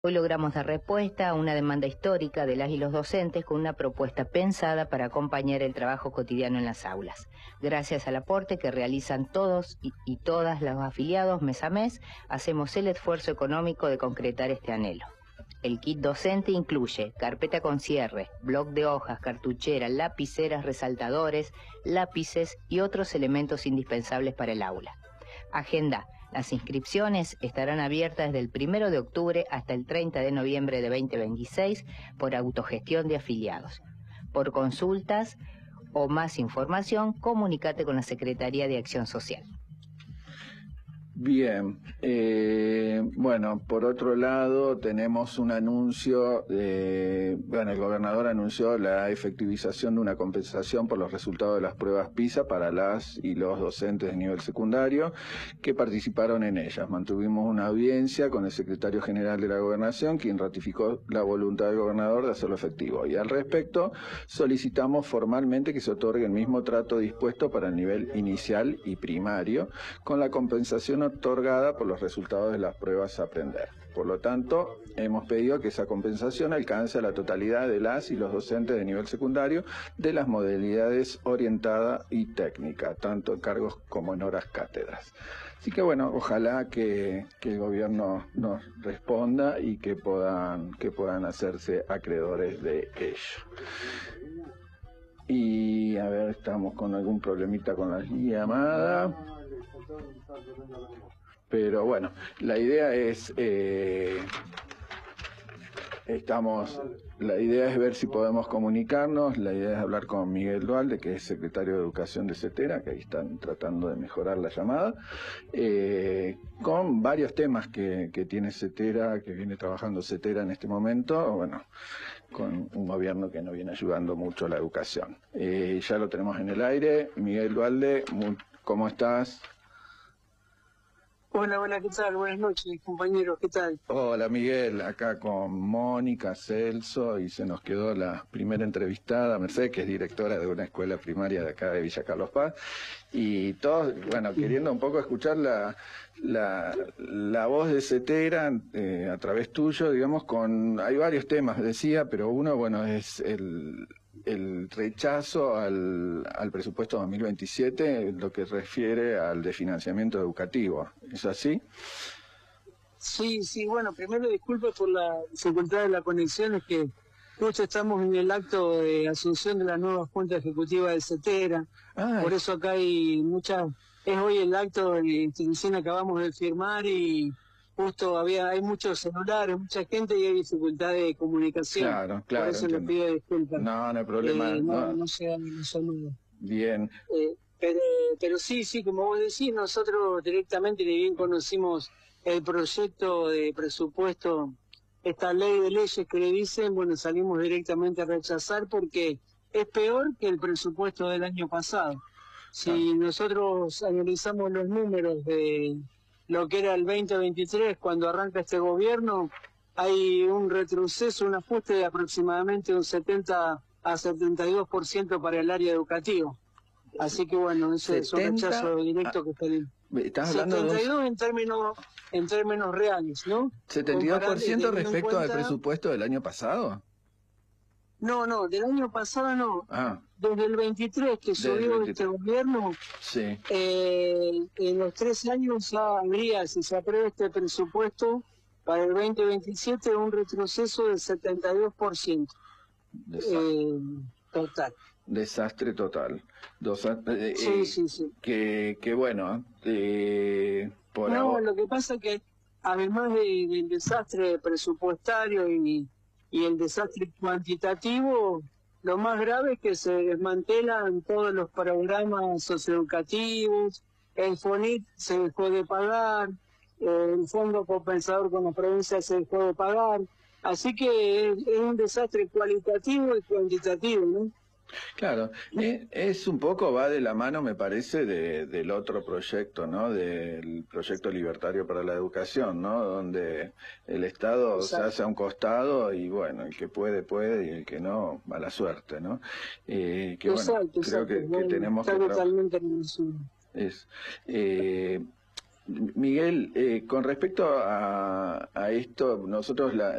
Hoy logramos dar respuesta a una demanda histórica de las y los docentes con una propuesta pensada para acompañar el trabajo cotidiano en las aulas. Gracias al aporte que realizan todos y todas los afiliados mes a mes, hacemos el esfuerzo económico de concretar este anhelo. El kit docente incluye carpeta con cierre, bloc de hojas, cartuchera, lapiceras, resaltadores, lápices y otros elementos indispensables para el aula. Agenda. Las inscripciones estarán abiertas desde el 1 de octubre hasta el 30 de noviembre de 2026 por autogestión de afiliados. Por consultas o más información, comunícate con la Secretaría de Acción Social. Bien, bueno, por otro lado tenemos un anuncio, el gobernador anunció la efectivización de una compensación por los resultados de las pruebas PISA para las y los docentes de nivel secundario que participaron en ellas. Mantuvimos una audiencia con el secretario general de la Gobernación, quien ratificó la voluntad del gobernador de hacerlo efectivo. Y al respecto, solicitamos formalmente que se otorgue el mismo trato dispuesto para el nivel inicial y primario, con la compensación otorgada por los resultados de las pruebas a aprender. Por lo tanto, hemos pedido que esa compensación alcance a la totalidad de las y los docentes de nivel secundario de las modalidades orientada y técnica, tanto en cargos como en horas cátedras. Así que bueno, ojalá que el gobierno nos responda y que puedan hacerse acreedores de ello. Y a ver, estamos con algún problemita con la llamada. Pero bueno, la idea es ver si podemos comunicarnos. La idea es hablar con Miguel Dualde, que es secretario de Educación de CETERA, que ahí están tratando de mejorar la llamada, con varios temas que tiene CETERA, que viene trabajando CETERA en este momento, bueno, con un gobierno que no viene ayudando mucho a la educación. Ya lo tenemos en el aire. Miguel Dualde, ¿cómo estás? Hola, ¿qué tal? Buenas noches, compañeros, ¿qué tal? Hola, Miguel, acá con Mónica, Celso, y se nos quedó la primera entrevistada, Mercedes, que es directora de una escuela primaria de acá de Villa Carlos Paz, y todos, bueno, queriendo un poco escuchar la voz de CETERA a través tuyo, digamos, hay varios temas, decía, pero uno, bueno, es el rechazo al presupuesto 2027 en lo que refiere al de financiamiento educativo. ¿Es así? Sí, bueno, primero disculpe por la dificultad de la conexión, es que justo estamos en el acto de asunción de la nueva Junta Ejecutiva de CETERA, por eso acá hay es hoy el acto de institución, acabamos de firmar y justo hay muchos celulares, mucha gente y hay dificultad de comunicación. Claro, por eso entiendo. le pido disculpas. No hay problema. No sea saludo. Bien. Pero sí, como vos decís, nosotros directamente ni bien conocimos el proyecto de presupuesto, esta ley de leyes que le dicen, bueno, salimos directamente a rechazar porque es peor que el presupuesto del año pasado. Si nosotros analizamos los números de lo que era el 2023, cuando arranca este gobierno, hay un retroceso, un ajuste de aproximadamente un 70 a 72% para el área educativa. Así que bueno, eso es un rechazo directo que pedimos. ¿Estás hablando 72 en términos reales, ¿no? ¿72% respecto al presupuesto del año pasado? No, del año pasado no. Desde el 23 que subió este gobierno, sí. En los 3 años ya habría, si se aprueba este presupuesto, para el 2027 un retroceso del 72%. Total. Desastre total. Sí. Que bueno, lo que pasa es que además del desastre presupuestario y el desastre cuantitativo, lo más grave es que se desmantelan todos los programas socioeducativos, el FONIT se dejó de pagar, el Fondo Compensador con las provincias se dejó de pagar, así que es un desastre cualitativo y cuantitativo, ¿no? Claro, es un poco, va de la mano, me parece, del otro proyecto, ¿no? Del proyecto libertario para la educación, ¿no? Donde el Estado se hace a un costado y bueno, el que puede y el que no, mala suerte, ¿no? Creo que tenemos que trabajar. Miguel, con respecto a esto, nosotros